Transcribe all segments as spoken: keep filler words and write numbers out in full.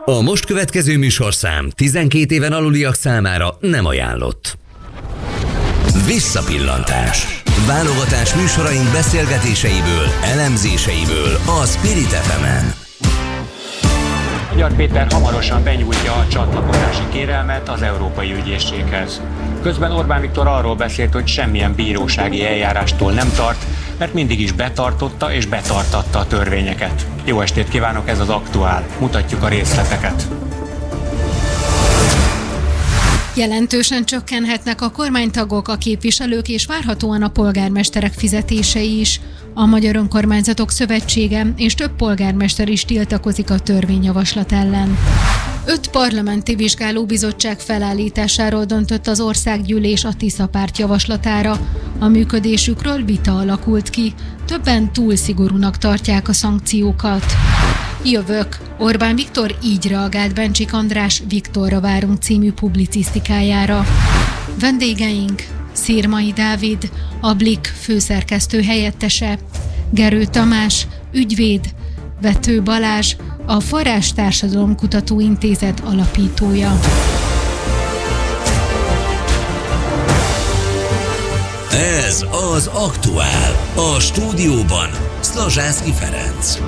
A most következő műsorszám tizenkét éven aluliak számára nem ajánlott. Visszapillantás. Válogatás műsoraink beszélgetéseiből, elemzéseiből a Spirit ef emen. Magyar Péter hamarosan benyújtja a csatlakozási kérelmet az Európai Ügyészséghez. Közben Orbán Viktor arról beszélt, hogy semmilyen bírósági eljárástól nem tart, mert mindig is betartotta és betartatta a törvényeket. Jó estét kívánok, ez az Aktuál. Mutatjuk a részleteket. Jelentősen csökkenhetnek a kormánytagok, a képviselők és várhatóan a polgármesterek fizetései is. A Magyar Önkormányzatok Szövetsége és több polgármester is tiltakozik a törvényjavaslat ellen. Öt parlamenti vizsgálóbizottság felállításáról döntött az Országgyűlés a Tisza Párt javaslatára. A működésükről vita alakult ki, többen túl szigorúnak tartják a szankciókat. Jövök. Orbán Viktor így reagált Bencsik András Viktorra várunk című publicisztikájára. Vendégeink: Szirmai Dávid, a Blik főszerkesztő helyettese, Gerő Tamás, ügyvéd, Vető Balázs, a Farás Társadalomkutató Intézet alapítója. Ez az Aktuál. A stúdióban Szlazsászky Ferenc.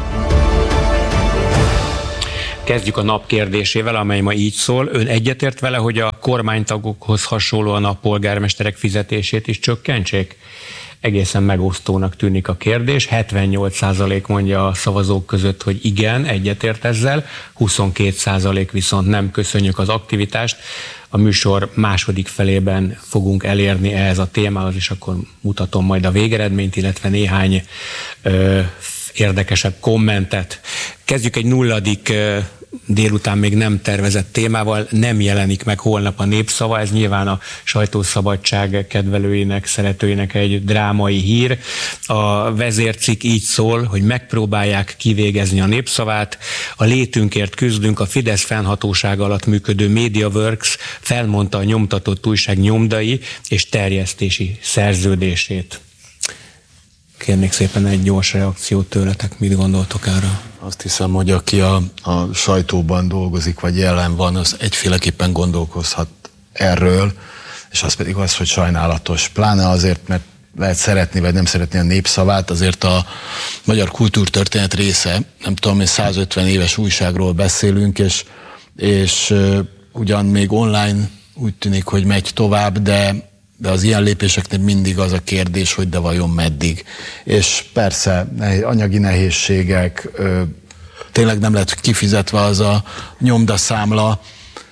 Kezdjük a nap kérdésével, amely ma így szól. Ön egyetért vele, hogy a kormánytagokhoz hasonlóan a polgármesterek fizetését is csökkentsék? Egészen megosztónak tűnik a kérdés. hetvennyolc százalék mondja a szavazók között, hogy igen, egyetért ezzel, huszonkét százalék viszont nem. Köszönjük az aktivitást. A műsor második felében fogunk elérni ehhez a témához, és akkor mutatom majd a végeredményt, illetve néhány ö, érdekesebb kommentet. Kezdjük egy nulladik délután még nem tervezett témával, nem jelenik meg holnap a Népszava, ez nyilván a sajtószabadság kedvelőinek, szeretőinek egy drámai hír. A vezércikk így szól, hogy megpróbálják kivégezni a Népszavát, a létünkért küzdünk, a Fidesz fennhatóság alatt működő MediaWorks felmondta a nyomtatott újság nyomdai és terjesztési szerződését. Kérnék szépen egy gyors reakciót tőletek, mit gondoltok erről? Azt hiszem, hogy aki a, a sajtóban dolgozik, vagy jelen van, az egyféleképpen gondolkozhat erről, és az pedig az, hogy sajnálatos. Pláne azért, mert lehet szeretni, vagy nem szeretni a Népszavát, azért a magyar kultúrtörténet része, nem tudom, százötven éves újságról beszélünk, és, és uh, ugyan még online úgy tűnik, hogy megy tovább, de de az ilyen lépéseknél mindig az a kérdés, hogy de vajon meddig. És persze anyagi nehézségek, tényleg nem lett kifizetve az a nyomdaszámla,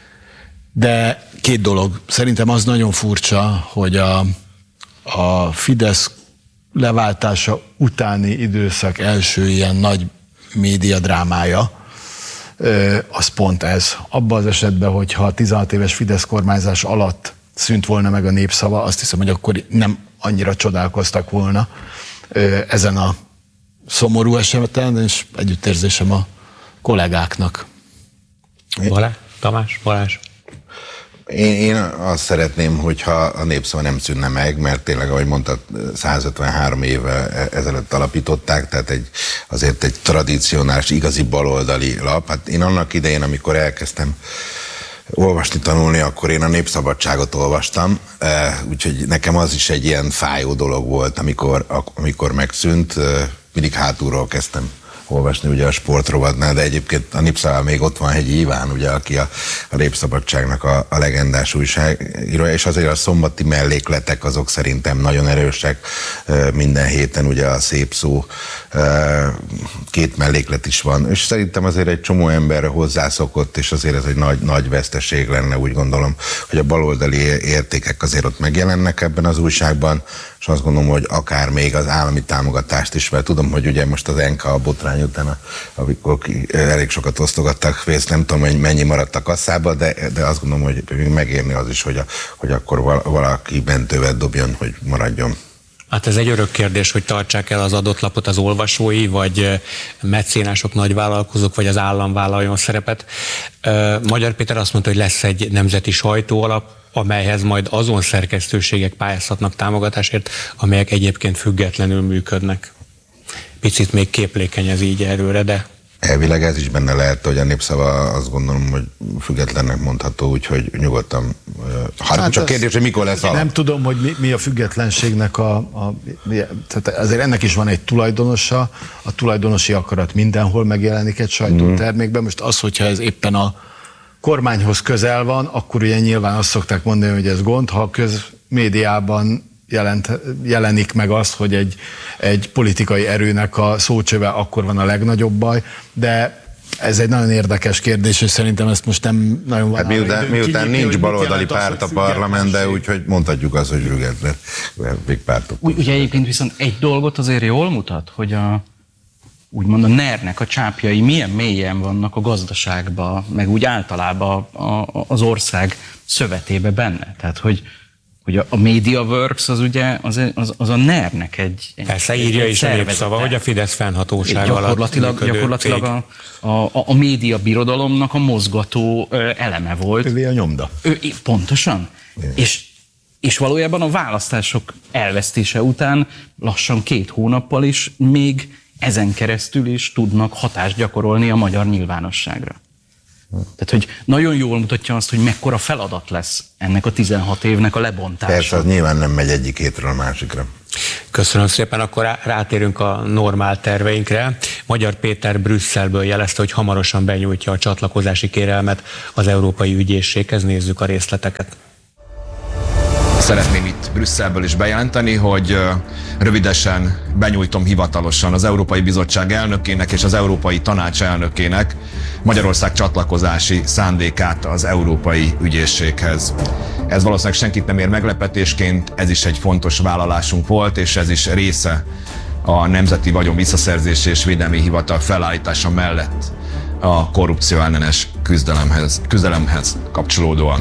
de két dolog. Szerintem az nagyon furcsa, hogy a, a Fidesz leváltása utáni időszak első ilyen nagy médiadrámája, az pont ez. Abban az esetben, hogyha a tizenhat éves Fidesz kormányzás alatt szűnt volna meg a Népszava, azt hiszem, hogy akkor nem annyira csodálkoztak volna ezen a szomorú eseten, és együttérzésem a kollégáknak. Balázs? Tamás? Balázs? Én, én azt szeretném, hogyha a Népszava nem szűnne meg, mert tényleg, ahogy mondtad, százötvenhárom éve ezelőtt alapították, tehát egy, azért egy tradicionális, igazi baloldali lap. Hát én annak idején, amikor elkezdtem olvasni, tanulni, akkor én a Népszabadságot olvastam, úgyhogy nekem az is egy ilyen fájó dolog volt, amikor, amikor megszűnt, mindig hátulról kezdtem olvasni ugye a sportrovatnál, de egyébként a Népszavában még ott van Hegyi Iván, ugye, aki a, a Népszabadságnak a, a legendás újságírója, és azért a szombati mellékletek azok szerintem nagyon erősek, minden héten ugye a Szép Szó két melléklet is van, és szerintem azért egy csomó emberre hozzászokott, és azért ez egy nagy, nagy veszteség lenne, úgy gondolom, hogy a baloldali értékek azért ott megjelennek ebben az újságban, és azt gondolom, hogy akár még az állami támogatást is, mert tudom, hogy ugye most az en ká a botrány után, amikor elég sokat osztogattak pénzt, nem tudom, hogy mennyi maradt a kasszába, de, de azt gondolom, hogy megérni az is, hogy, a, hogy akkor valaki mentővet dobjon, hogy maradjon. Hát ez egy örök kérdés, hogy tartsák el az adott lapot az olvasói, vagy mecénások, nagyvállalkozók, vagy az állam vállaljon szerepet. Magyar Péter azt mondta, hogy lesz egy nemzeti sajtóalap, amelyhez majd azon szerkesztőségek pályázhatnak támogatásért, amelyek egyébként függetlenül működnek. Picit még képlékeny ez így erőre, de Elvileg ez is benne lehet, hogy a Népszava azt gondolom, hogy függetlennek mondható, úgyhogy nyugodtan. Hát, hát csak kérdés, hogy mikor lesz alap. Nem tudom, hogy mi, mi a függetlenségnek a, a... Tehát azért ennek is van egy tulajdonosa, a tulajdonosi akarat mindenhol megjelenik egy sajtótermékben. Most az, hogyha ez éppen a kormányhoz közel van, akkor ugye nyilván azt szokták mondani, hogy ez gond, ha a közmédiában Jelent, jelenik meg az, hogy egy, egy politikai erőnek a szócsöve, akkor van a legnagyobb baj, de ez egy nagyon érdekes kérdés, és szerintem ezt most nem nagyon van. Hát miután, miután nincs baloldali párt a parlamentben, úgyhogy mondhatjuk azt, hogy független pártok. Ugye egyébként viszont egy dolgot azért jól mutat, hogy a úgymond a nernek a csápjai milyen mélyen vannak a gazdaságban, meg úgy általában a, a, az ország szövetébe benne. Tehát, hogy hogy a MediaWorks az ugye az, az, az a nernek egy, egy Persze írja is a Népszava, hogy a Fidesz fennhatóság alatt gyakorlatilag, gyakorlatilag a, a, a média birodalomnak a mozgató eleme volt. Ő a nyomda. Ő, pontosan. És, és valójában a választások elvesztése után lassan két hónappal is még ezen keresztül is tudnak hatást gyakorolni a magyar nyilvánosságra. Tehát, hogy nagyon jól mutatja azt, hogy mekkora feladat lesz ennek a tizenhat évnek a lebontása. Persze, az nyilván nem megy egyik hétről a másikra. Köszönöm szépen, akkor rátérünk a normál terveinkre. Magyar Péter Brüsszelből jelezte, hogy hamarosan benyújtja a csatlakozási kérelmet az Európai Ügyészséghez. Nézzük a részleteket. Szeretném itt Brüsszelből is bejelenteni, hogy rövidesen benyújtom hivatalosan az Európai Bizottság elnökének és az Európai Tanács elnökének Magyarország csatlakozási szándékát az Európai Ügyészséghez. Ez valószínűleg senkit nem ér meglepetésként, ez is egy fontos vállalásunk volt, és ez is része a Nemzeti Vagyon Visszaszerzési és Védelmi Hivatal felállítása mellett a korrupció ellenes küzdelemhez, küzdelemhez kapcsolódóan.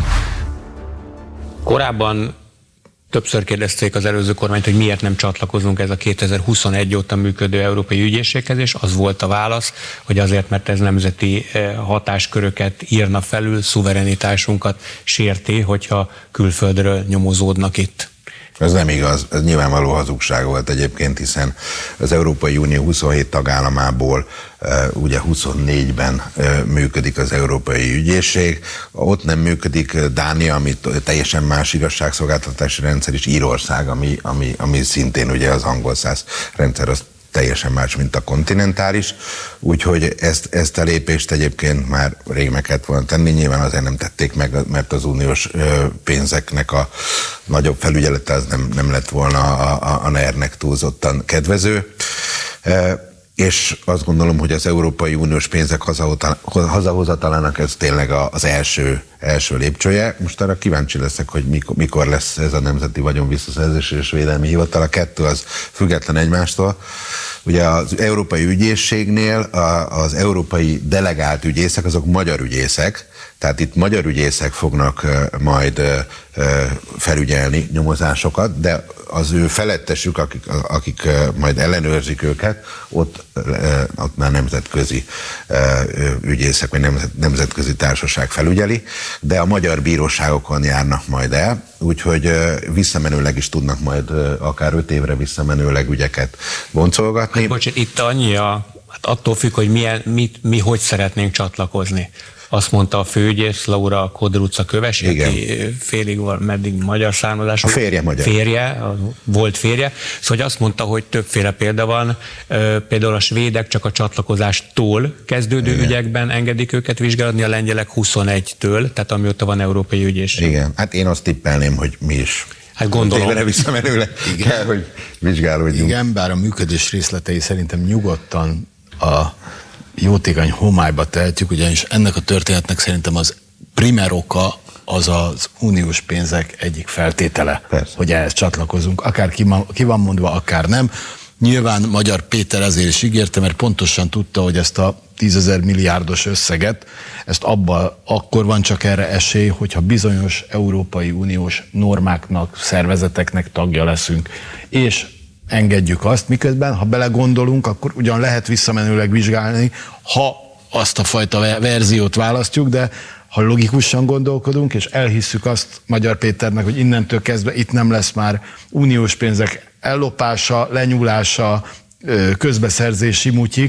Korábban többször kérdezték az előző kormányt, hogy miért nem csatlakozunk ez a kétezer-huszonegy óta működő Európai Ügyészséghez, és az volt a válasz, hogy azért, mert ez nemzeti hatásköröket írna felül, szuverenitásunkat sérti, hogyha külföldről nyomozódnak itt. Ez nem igaz, ez nyilvánvaló hazugság volt egyébként, hiszen az Európai Unió huszonhét tagállamából ugye huszonnégyben működik az Európai Ügyészség, ott nem működik Dánia, ami teljesen más igazságszolgáltatási rendszer, és Írország, ami, ami, ami szintén ugye az angol száz rendszer, az teljesen más, mint a kontinentális, úgyhogy ezt, ezt a lépést egyébként már rég meg kellett volna tenni, nyilván azért nem tették meg, mert az uniós pénzeknek a nagyobb felügyelete az nem, nem lett volna a, a, a nernek túlzottan kedvező. És azt gondolom, hogy az Európai Uniós pénzek hazahozatalának ez tényleg az első, első lépcsője. Most arra kíváncsi leszek, hogy mikor, mikor lesz ez a Nemzeti Vagyon Visszaszerzési és Védelmi Hivatal. A kettő az független egymástól. Ugye az Európai Ügyészségnél az európai delegált ügyészek, azok magyar ügyészek, tehát itt magyar ügyészek fognak majd felügyelni nyomozásokat, de az ő felettesük, akik, akik majd ellenőrzik őket, ott, ott már nemzetközi ügyészek, vagy nemzet, nemzetközi társaság felügyeli, de a magyar bíróságokon járnak majd el, úgyhogy visszamenőleg is tudnak majd akár öt évre visszamenőleg ügyeket boncolgatni. Hát, bocsánat, itt annyi a, hát attól függ, hogy milyen, mit, mi hogy szeretnénk csatlakozni. Azt mondta a főügyész Laura Kodruca Köves, aki félig van, meddig magyar származású. A férje magyar. Férje, a volt férje. Szóval azt mondta, hogy többféle példa van. Például a svédek csak a csatlakozástól kezdődő Igen. ügyekben engedik őket vizsgálni, a lengyelek huszonegytől, tehát amióta van Európai Ügyészség. Igen, hát én azt tippelném, hogy mi is. Hát gondolom. Tévere visszamenőleg kell, hogy vizsgálódjunk. Igen, bár a működés részletei szerintem nyugodtan a jótékony homályba tehetjük, ugyanis ennek a történetnek szerintem az primer oka az az uniós pénzek egyik feltétele, Persze. hogy ehhez csatlakozunk, akár ki, ki van mondva, akár nem. Nyilván Magyar Péter ezért is ígérte, mert pontosan tudta, hogy ezt a tízezer milliárdos összeget, ezt abban akkor van csak erre esély, hogyha bizonyos Európai Uniós normáknak, szervezeteknek tagja leszünk. És engedjük azt, miközben, ha belegondolunk, akkor ugyan lehet visszamenőleg vizsgálni, ha azt a fajta verziót választjuk, de ha logikusan gondolkodunk, és elhisszük azt Magyar Péternek, hogy innentől kezdve itt nem lesz már uniós pénzek ellopása, lenyúlása, közbeszerzési mutyik,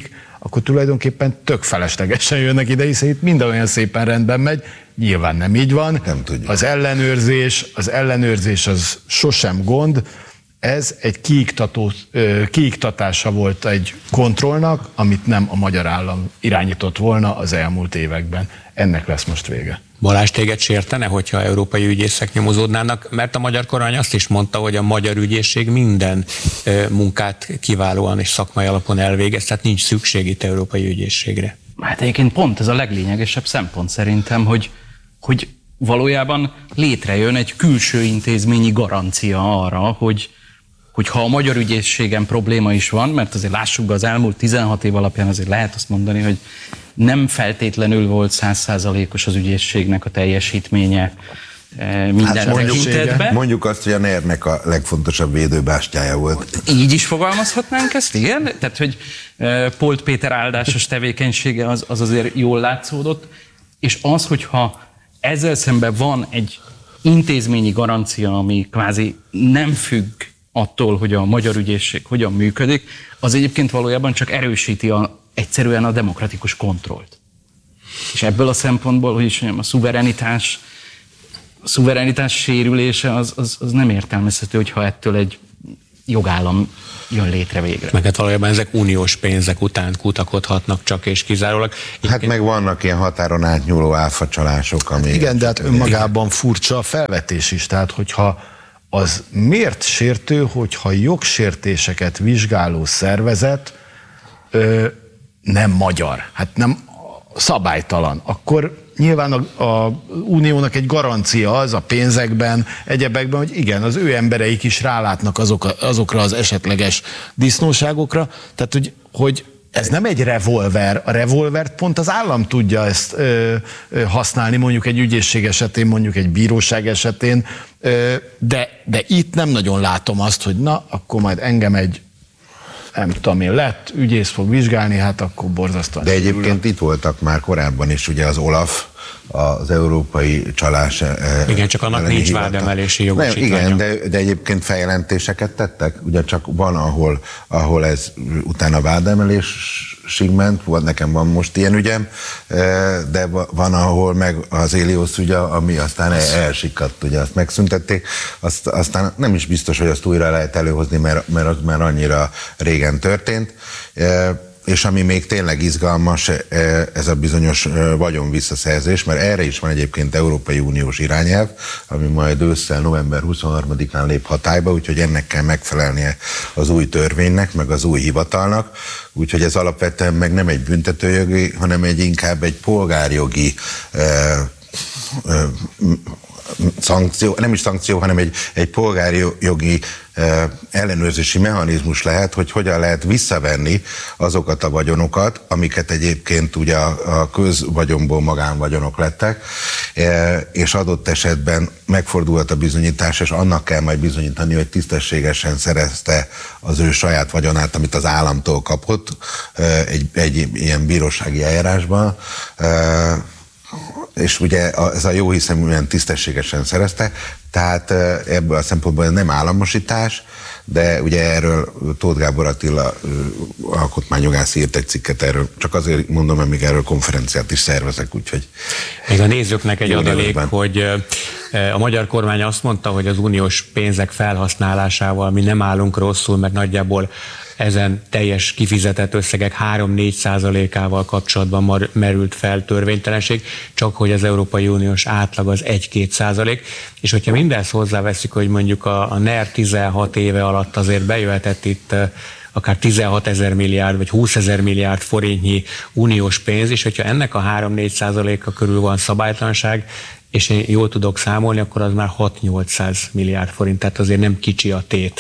akkor tulajdonképpen tök feleslegesen jönnek ide, hiszen itt minden olyan szépen rendben megy, nyilván nem így van. Nem tudjuk. Az ellenőrzés, az ellenőrzés az sosem gond, ez egy kiiktató, kiiktatása volt egy kontrollnak, amit nem a magyar állam irányított volna az elmúlt években. Ennek lesz most vége. Balázs, téged sértene, hogyha európai ügyészek nyomozódnának? Mert a magyar kormány azt is mondta, hogy a magyar ügyészség minden munkát kiválóan és szakmai alapon elvégez, tehát nincs szükség itt európai ügyészségre. Hát egyébként pont ez a leglényegesebb szempont szerintem, hogy, hogy valójában létrejön egy külső intézményi garancia arra, hogy hogy ha a magyar ügyészségen probléma is van, mert azért lássuk be, az elmúlt tizenhat év alapján azért lehet azt mondani, hogy nem feltétlenül volt száz százalékos az ügyészségnek a teljesítménye minden hát tekintetben. Mondjuk azt, hogy a NER-nek a legfontosabb védőbástyája volt. Így is fogalmazhatnánk ezt, igen? Tehát, hogy Polt Péter áldásos tevékenysége az, az azért jól látszódott, és az, hogyha ezzel szemben van egy intézményi garancia, ami kvázi nem függ attól, hogy a magyar ügyészség hogyan működik, az egyébként valójában csak erősíti a, egyszerűen a demokratikus kontrollt. És ebből a szempontból, hogy is mondjam, a szuverenitás, a szuverenitás sérülése az, az, az nem értelmezhető, hogyha ettől egy jogállam jön létre végre. Meg hát valójában ezek uniós pénzek után kutakodhatnak csak és kizárólag. Hát meg vannak ilyen határon átnyúló áfacsalások, ami... Igen, de hát önmagában furcsa a felvetés is, tehát hogyha az miért sértő, hogyha jogsértéseket vizsgáló szervezet ö, nem magyar, hát nem szabálytalan, akkor nyilván a, a uniónak egy garancia az a pénzekben, egyebekben, hogy igen, az ő embereik is rálátnak azok, azokra az esetleges disznóságokra, tehát hogy, hogy ez nem egy revolver, a revolvert pont az állam tudja ezt ö, ö, használni, mondjuk egy ügyészség esetén, mondjuk egy bíróság esetén, ö, de, de itt nem nagyon látom azt, hogy na, akkor majd engem egy, nem tudom én, lett, ügyész fog vizsgálni, hát akkor borzasztóan. De egyébként itt voltak már korábban is, ugye az OLAF, az európai csalás. Igen, csak annak nincs vádemelési jogosítványa. Igen, de, de egyébként feljelentéseket tettek, ugye csak van, ahol, ahol ez utána vádemelésig ment, volt, nekem van most ilyen ügyem, de van, ahol meg az Éliosz ügye, ami aztán elsikadt, ugye azt megszüntették, azt, aztán nem is biztos, hogy azt újra lehet előhozni, mert, mert az már annyira régen történt. És ami még tényleg izgalmas, ez a bizonyos vagyon visszaszerzés, mert erre is van egyébként Európai Uniós irányelv, ami majd ősszel november huszonharmadikán lép hatályba, úgyhogy ennek kell megfelelnie az új törvénynek, meg az új hivatalnak, úgyhogy ez alapvetően meg nem egy büntetőjogi, hanem egy inkább egy polgárjogi eh, eh, szankció, nem is szankció, hanem egy, egy polgári jogi eh, ellenőrzési mechanizmus lehet, hogy hogyan lehet visszavenni azokat a vagyonokat, amiket egyébként ugye a, a közvagyonból magánvagyonok lettek, eh, és adott esetben megfordulhat a bizonyítás, és annak kell majd bizonyítani, hogy tisztességesen szerezte az ő saját vagyonát, amit az államtól kapott eh, egy, egy ilyen bírósági eljárásban, eh, és ugye ez a jó hiszeműen tisztességesen szerezte, tehát ebből a szempontból nem államosítás, de ugye erről Tóth Gábor Attila alkotmányjogász írt egy cikket erről, csak azért mondom, hogy még erről konferenciát is szervezek, úgyhogy... Még a nézőknek egy adalék, hogy a magyar kormány azt mondta, hogy az uniós pénzek felhasználásával mi nem állunk rosszul, mert nagyjából ezen teljes kifizetett összegek három-négy százalékával kapcsolatban merült fel törvénytelenség, csak hogy az Európai Uniós átlag az egy-két százalék, és hogyha mindezt hozzáveszik, hogy mondjuk a, a NER tizenhat éve alatt azért bejöhetett itt akár tizenhat ezer milliárd vagy húsz ezer milliárd forintnyi uniós pénz, és hogyha ennek a három-négy százaléka körül van szabálytalanság, és én jól tudok számolni, akkor az már hat-nyolcszáz milliárd forint, tehát azért nem kicsi a tét.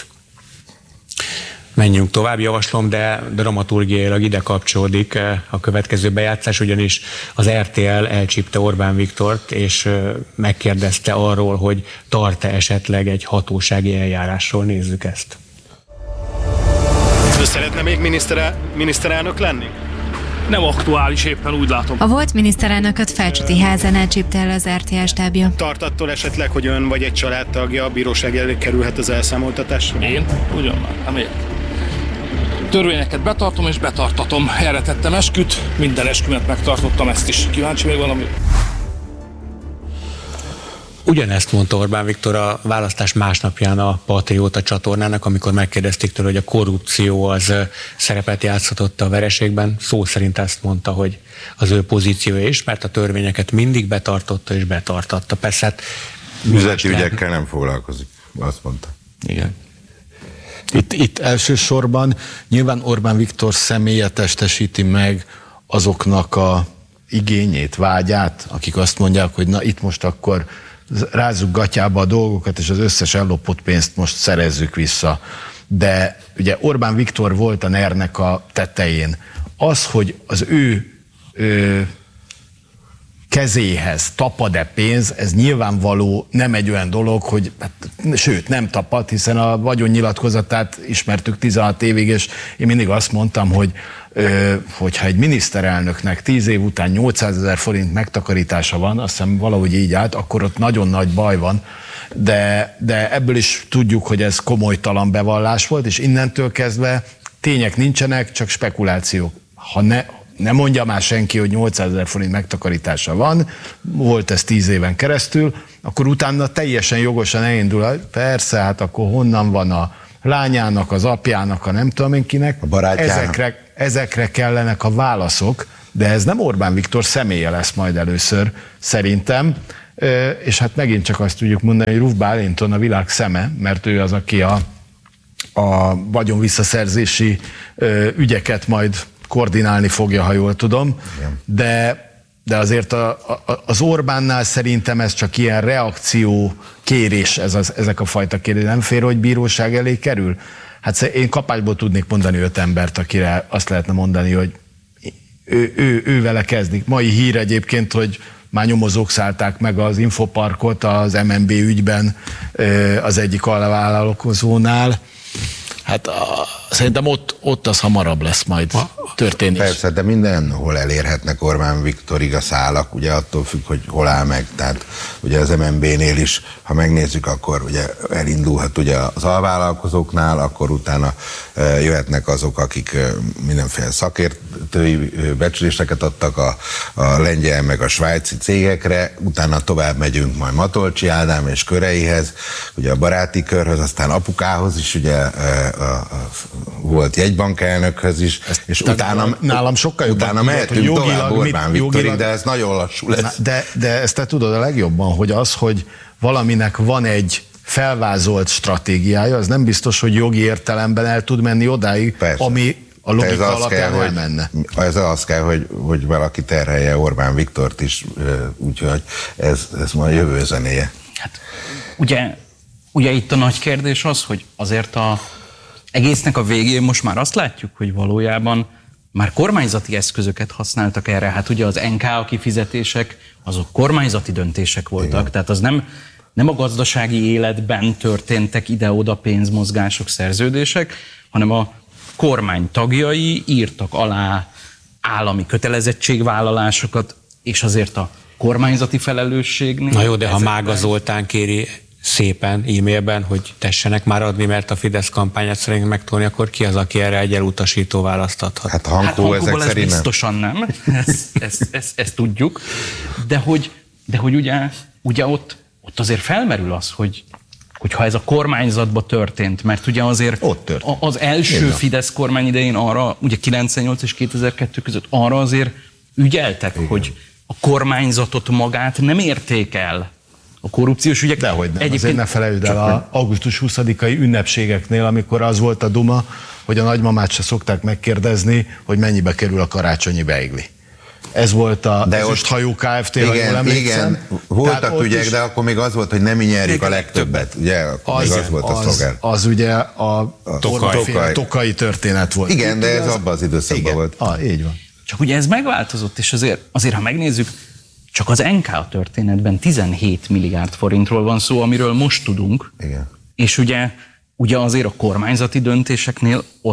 Menjünk tovább, javaslom, de dramaturgiailag ide kapcsolódik a következő bejátszás, ugyanis az er té el elcsípte Orbán Viktort, és megkérdezte arról, hogy tart-e esetleg egy hatósági eljárásról. Nézzük ezt. Ő szeretne még miniszterel- miniszterelnök lenni? Nem aktuális, éppen úgy látom. A volt miniszterelnököt Felcsúti házán elcsípte el az er té el stábja. Tart attól esetleg, hogy ön vagy egy családtagja a bíróság elé kerülhet az elszámoltatásra? Én? Ugyan már, nem ért. Törvényeket betartom és betartatom. Erre tettem esküt, minden eskümet megtartottam, ezt is. Kíváncsi még valami? Ugyanezt mondta Orbán Viktor a választás másnapján a Patrióta csatornának, amikor megkérdezték tőle, hogy a korrupció az szerepet játszhatott a vereségben. Szó szerint ezt mondta, hogy az ő pozíciója is, mert a törvényeket mindig betartotta és betartatta. Persze hát üzleti ügyekkel nem foglalkozik, azt mondta. Igen. Itt, itt elsősorban nyilván Orbán Viktor személye testesíti meg azoknak a igényét, vágyát, akik azt mondják, hogy na itt most akkor rázzuk gatyába a dolgokat, és az összes ellopott pénzt most szerezzük vissza. De ugye Orbán Viktor volt a nernek a tetején. Az, hogy az ő, ő kezéhez tapad-e pénz, ez nyilvánvaló nem egy olyan dolog, hogy hát, sőt, nem tapad, hiszen a vagyonnyilatkozatát ismertük tizenhat évig, és én mindig azt mondtam, hogy ö, hogyha egy miniszterelnöknek tíz év után nyolcszázezer forint megtakarítása van, azt hiszem valahogy így állt, akkor ott nagyon nagy baj van, de, de ebből is tudjuk, hogy ez komolytalan bevallás volt, és innentől kezdve tények nincsenek, csak spekulációk. Ha ne, ne mondja már senki, hogy nyolcszázezer forint megtakarítása van, volt ez tíz éven keresztül, akkor utána teljesen jogosan elindul, persze, hát akkor honnan van a lányának, az apjának, a nem tudom én kinek, a ezekre, ezekre kellenek a válaszok, de ez nem Orbán Viktor személye lesz majd először, szerintem, és hát megint csak azt tudjuk mondani, hogy Ruf Bálinton a világ szeme, mert ő az, aki a, a vagyonvisszaszerzési ügyeket majd koordinálni fogja, ha jól tudom, de, de azért a, a, az Orbánnál szerintem ez csak ilyen reakció kérés, ez az, ezek a fajta kérdés. Nem fér, hogy bíróság elé kerül? Hát én kapásból tudnék mondani öt embert, akire azt lehetne mondani, hogy ő, ő, ő vele kezdik. Mai hír egyébként, hogy már nyomozók szállták meg az Infoparkot az em en bé ügyben az egyik alvállalkozónál. Hát a, szerintem ott, ott az hamarabb lesz majd történés. Persze, de mindenhol elérhetnek Orbán Viktorig a szálak, ugye attól függ, hogy hol áll meg. Tehát ugye az em en bé-nél is, ha megnézzük, akkor ugye elindulhat ugye az alvállalkozóknál, akkor utána jöhetnek azok, akik mindenféle szakértői becsléseket adtak a, a lengyel meg a svájci cégekre, utána tovább megyünk majd Matolcsi Ádám és köreihez, ugye a baráti körhöz, aztán apukához is, ugye a, a, volt jegybankelnökhöz is, ezt és utána, nálam sokkal jobban utána mehetünk tovább Orbán Viktorig, de ez nagyon lassú lesz. De, de ezt te tudod a legjobban, hogy az, hogy valaminek van egy felvázolt stratégiája, az nem biztos, hogy jogi értelemben el tud menni odáig, persze, ami a logika alapján kell, elmenne. Ez az kell, hogy, hogy valaki terhelje Orbán Viktort is, úgyhogy ez, ez majd jövő zenéje. Hát, ugye, ugye itt a nagy kérdés az, hogy azért a egésznek a végén most már azt látjuk, hogy valójában már kormányzati eszközöket használtak erre. Hát ugye az en ká kifizetések, azok kormányzati döntések voltak, igen. Tehát az nem, nem a gazdasági életben történtek ide-oda pénzmozgások, szerződések, hanem a kormány tagjai írtak alá állami kötelezettségvállalásokat, és azért a kormányzati felelősségnél... Na jó, de ha Mága Zoltán kéri szépen e-mailben, hogy tessenek már adni, mert a Fidesz kampányát szeretnénk megtolni, akkor ki az, aki erre egy elutasító választ adhat? Hát Hankó hát ezek szerint biztosan nem, ezt, ezt, ezt, ezt tudjuk, de hogy, de hogy ugye, ugye ott, ott azért felmerül az, hogy hogyha ez a kormányzatban történt, mert ugye azért az első Én Fidesz kormány idején arra, ugye kilencvennyolc és kétezer-kettő között arra azért ügyeltek, Igen. hogy a kormányzatot magát nem érték el a korrupciós ügyek. Dehogy nem, azért ne felejtsd el a augusztus huszadikai ünnepségeknél, amikor az volt a duma, hogy a nagymamát se szokták megkérdezni, hogy mennyibe kerül a karácsonyi beigli. Ez volt a Ezüsthajó Kft. Igen, ha jól emlékszem. Igen, voltak ügyek, is... de akkor még az volt, hogy nem mi nyerjük a legtöbbet. Ugye? Akkor az, még az volt a szlogán. Az, az ugye a, a tokai. Tokai. tokai történet volt. Igen, de ez az... abban az időszakban igen. volt. Ah, így van. Csak ugye ez megváltozott, és azért, azért ha megnézzük, csak az en ká történetben tizenhét milliárd forintról van szó, amiről most tudunk. Igen. És ugye, ugye azért a kormányzati döntéseknél ott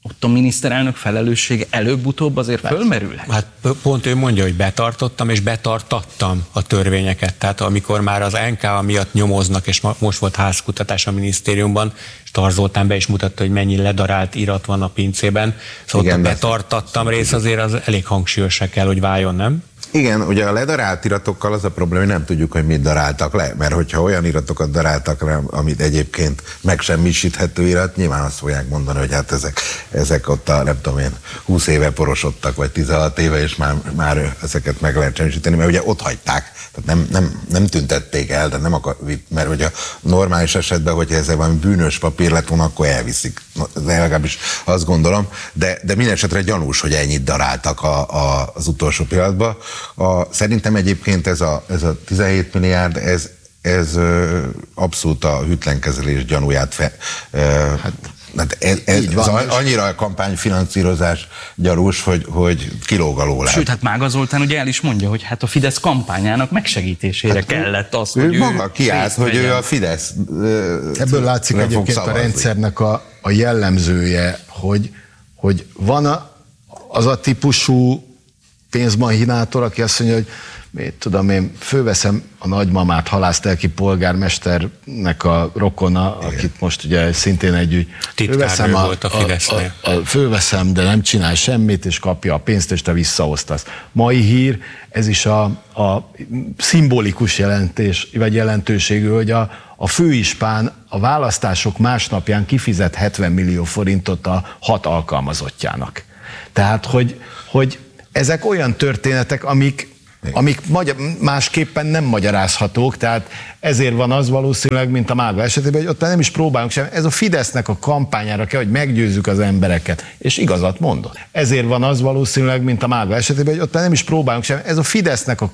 ott a miniszterelnök felelőssége előbb-utóbb azért fölmerülhet. Hát pont ő mondja, hogy betartottam és betartattam a törvényeket. Tehát amikor már az en ká miatt nyomoznak, és most volt házkutatás a minisztériumban, és Tarzoltán be is mutatta, hogy mennyi ledarált irat van a pincében. Szóval igen, a betartattam rész azért az elég hangsúlyosra kell, hogy váljon, nem? Igen, ugye a ledarált iratokkal az a probléma, hogy nem tudjuk, hogy mit daráltak le, mert hogyha olyan iratokat daráltak le, amit egyébként megsemmisíthető irat, nyilván azt fogják mondani, hogy hát ezek, ezek ott a, nem tudom én, húsz éve porosodtak, vagy tizenhat éve, és már, már ezeket meg lehet semmisíteni, mert ugye ott hagyták, tehát nem, nem, nem tüntették el, de nem akar, mert ugye a normális esetben, hogyha ez valami bűnös papír lett volna, akkor elviszik, de legalábbis azt gondolom, de, de minden esetre gyanús, hogy ennyit daráltak a, a, az utolsó pillanatban. A, szerintem egyébként ez a, ez a tizenhét milliárd, ez, ez ö, abszolút a hűtlenkezelés gyanúját fe, ö, hát, hát ez, ez, van, ez annyira a kampányfinanszírozás gyanús, hogy, hogy kilóg alól. Sőt, hát Mága Zoltán ugye el is mondja, hogy hát a Fidesz kampányának megsegítésére hát kellett az, ő hogy ő maga kiállt, hogy ő a Fidesz. Ebből látszik egyébként a rendszernek a, a jellemzője, hogy, hogy van a, az a típusú pénzmahinátor, aki azt mondja, hogy mit tudom én, fölveszem a nagymamát, halásztelki polgármesternek a rokona, igen, akit most ugye szintén egy ügy. Titkárnő volt a Fidesznél. A, a, a, fölveszem, de nem csinál semmit, és kapja a pénzt, és te visszaosztasz. Mai hír, ez is a, a szimbolikus jelentés, vagy jelentőségű, hogy a, a főispán a választások másnapján kifizet hetven millió forintot a hat alkalmazottjának. Tehát, hogy, hogy ezek olyan történetek, amik, amik magyar, másképpen nem magyarázhatók, tehát ezért van az valószínűleg, mint a Mága esetében, hogy ott nem is próbálunk sem. Ez a Fidesznek a kampányára kell, hogy meggyőzzük az embereket. És igazat mondod. Ezért van az valószínűleg, mint a Mága esetében, hogy ott nem is próbálunk sem. Ez a Fidesznek a